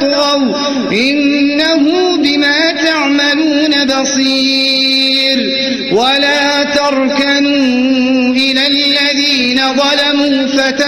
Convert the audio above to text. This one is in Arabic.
تطغوا إنه بما تعملون بصير ولا تركنوا إلى الذين ظلموا